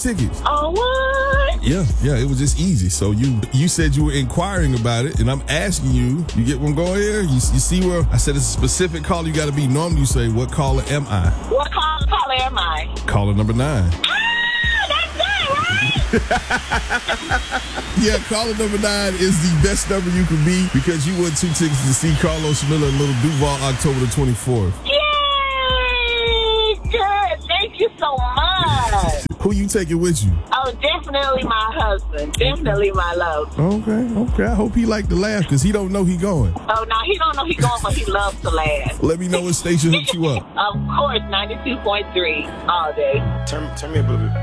tickets. Oh, what? Yeah, it was just easy. So you said you were inquiring about it, and I'm asking you. You get where I'm going here? You see where I said it's a specific caller you got to be. Normally you say, what caller am I? What caller am I? Caller number 9. Yeah, caller number 9 is the best number you can be because you won 2 tickets to see Carlos Miller and Little Duval October the 24th. Yay! Good. Thank you so much. Who you taking with you? Oh, definitely my husband. Definitely my love. Okay. I hope he like to laugh because he don't know he going. Oh, no, he don't know he going, but he loves to laugh. Let me know what station hooked you up. Of course, 92.3 all day. Turn me up a little bit.